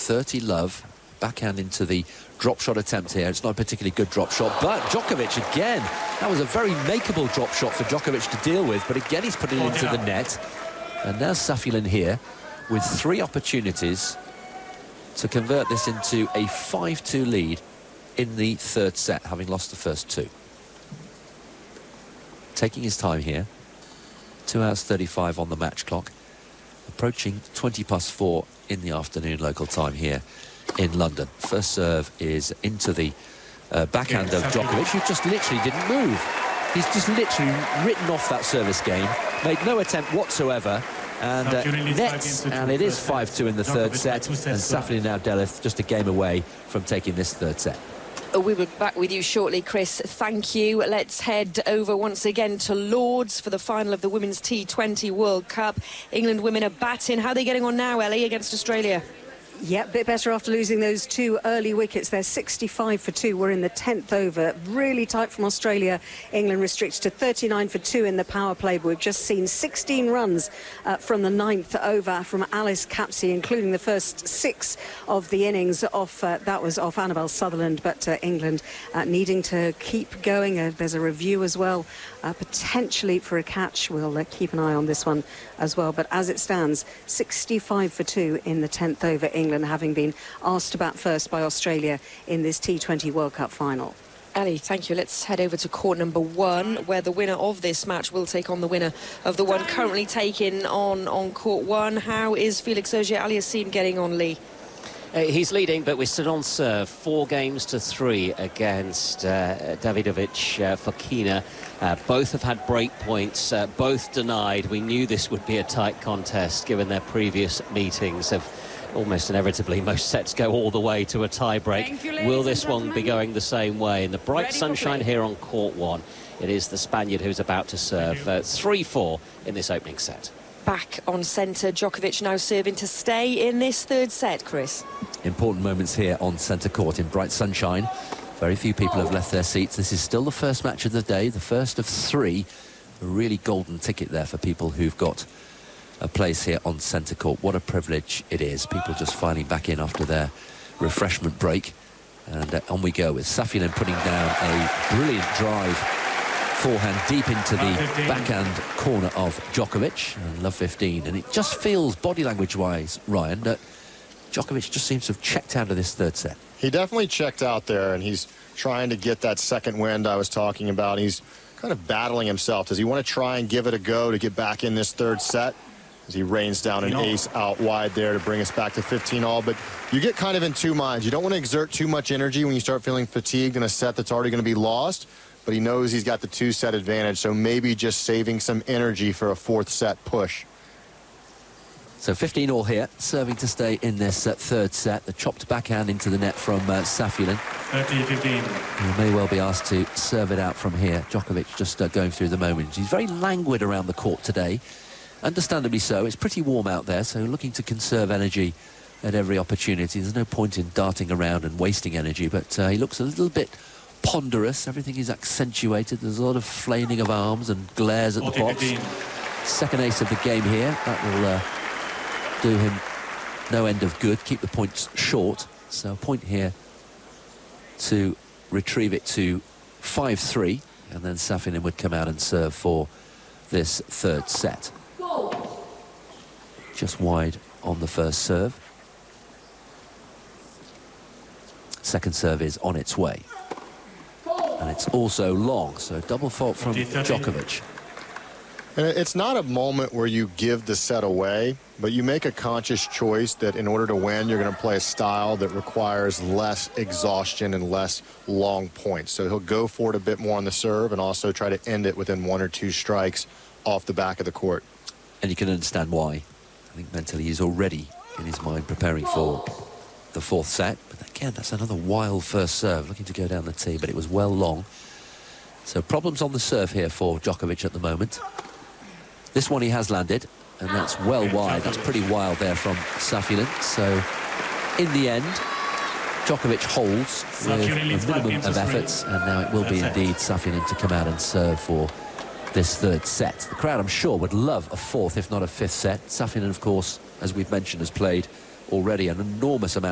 30 love. Backhand into the drop shot attempt here. It's not a particularly good drop shot, but Djokovic again. That was a very makeable drop shot for Djokovic to deal with, but again he's putting it into the net. And now Safiullin here with 3 opportunities to convert this into a 5-2 lead in the third set, having lost the first 2. Taking his time here. 2 hours 35 on the match clock. Approaching 20 past 4 in the afternoon local time here in London. First serve is into the backhand of Djokovic, who just literally didn't move. He's just literally written off that service game, made no attempt whatsoever, and nets, and it is 5-2 in the third set, and Safiullin Now-Delith just a game away from taking this third set. We'll be back with you shortly, Chris. Thank you. Let's head over once again to Lords for the final of the Women's T20 World Cup. England women are batting. How are they getting on now, Ellie, against Australia? Yeah, a bit better after losing those 2 early wickets. They're 65 for 2. We're in the 10th over. Really tight from Australia. England restricted to 39 for 2 in the power play. But we've just seen 16 runs from the 9th over from Alice Capsey, including the first 6 of the innings off. That was off Annabelle Sutherland. But England needing to keep going. There's a review as well, potentially for a catch. We'll keep an eye on this one as well. But as it stands, 65 for 2 in the 10th over. England having been asked to bat first by Australia in this T20 World Cup final. Ellie, thank you. Let's head over to court number 1, where the winner of this match will take on the winner of the one currently taken on court 1. How is Felix Auger-Aliassime getting on, Lee? He's leading, but we're still on serve. 4 games to 3 against Davidovich Fokina. Both have had break points, both denied. We knew this would be a tight contest, given their previous meetings of almost inevitably most sets go all the way to a tie-break. Will this one be going the same way? In the bright sunshine here on court 1, it is the Spaniard who's about to serve 3-4 in this opening set. Back on centre, Djokovic now serving to stay in this third set, Chris. Important moments here on centre court in bright sunshine. Very few people have left their seats. This is still the first match of the day, the first of 3. A really golden ticket there for people who've got a place here on centre court. What a privilege it is. People just filing back in after their refreshment break. And on we go with Safiullin putting down a brilliant drive forehand deep into the backhand corner of Djokovic. And love 15. And it just feels, body language-wise, Ryan, that Djokovic just seems to have checked out of this third set. He definitely checked out there, and he's trying to get that second wind I was talking about. He's kind of battling himself. Does he want to try and give it a go to get back in this third set? As he rains down an ace out wide there to bring us back to 15-all. But you get kind of in 2 minds. You don't want to exert too much energy when you start feeling fatigued in a set that's already going to be lost. But he knows he's got the 2-set advantage, so maybe just saving some energy for a 4th set push. So 15-all here, serving to stay in this third set. The chopped backhand into the net from Safiullin. 30-15. He may well be asked to serve it out from here. Djokovic just going through the moment. He's very languid around the court today. Understandably so. It's pretty warm out there, so looking to conserve energy at every opportunity. There's no point in darting around and wasting energy, but he looks a little bit ponderous. Everything is accentuated. There's a lot of flailing of arms and glares at the box. 15. Second ace of the game here. That will do him no end of good. Keep the points short. So a point here to retrieve it to 5-3, and then Safiullin would come out and serve for this third set. Just wide on the first serve. Second serve is on its way. And it's also long, so double fault from Djokovic. And it's not a moment where you give the set away, but you make a conscious choice that in order to win, you're going to play a style that requires less exhaustion and less long points. So he'll go for it a bit more on the serve and also try to end it within 1 or 2 strikes off the back of the court. And you can understand why. I think mentally he's already, in his mind, preparing for the 4th set. But again, that's another wild first serve, looking to go down the tee, but it was well long. So problems on the serve here for Djokovic at the moment. This one he has landed, and that's well wide. That's pretty wild there from Safiullin. So, in the end, Djokovic holds with a minimum of efforts, and now it will be indeed Safiullin to come out and serve for this third set. The crowd, I'm sure, would love a 4th, if not a 5th set. Safiullin, of course, as we've mentioned, has played already an enormous amount